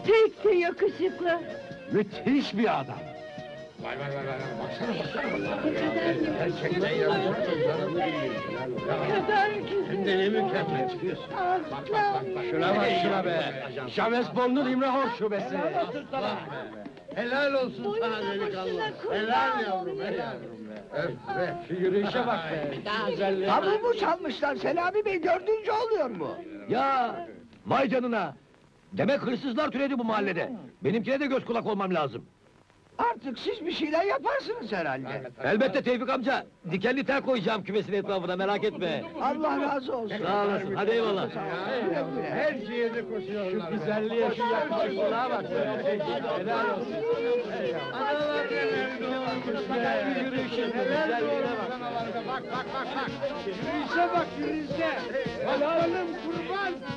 Pek de yakışıklı. Müthiş bir adam. Vay baksana. Gerçekten ne kadar güzel. Hem de ne mükemmel çıkıyorsun. Aslan. Şuna bak şuna be! Chavez Bond'un İmrahor şubesi! Helal olsun Boyuna sana delikanlı. başına kurban Helal yavrum, olayım. helal yavrum be. Öf be. Şu yürüyüşe bak be! Güzelliğe bak! Tavuğumu çalmışlar, Selami Bey dördüncü oluyor mu? Ya! Vay canına! Demek hırsızlar türedi bu mahallede! Benimkine de göz kulak olmam lazım! Artık siz bir şeyler yaparsınız herhalde. Elbette Tevfik amca! Dikenli tel koyacağım kümesin etrafına, merak etme! Allah razı olsun. Sağ olasın, hadi eyvallah! Her şeye de koşuyorlar. Şu güzelliğe, şu yakışıklılığa bak be! Helal olsun! Güzel bir yürüyüşün, güzelliğine bak! Bak. Yürüyüşe bak yürüyüşe. Helalım kurban.